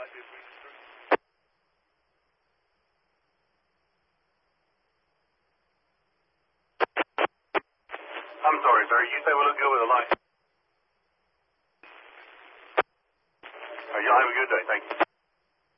I'm sorry, sir. You say we look good with the light. You have a good day. Thank you.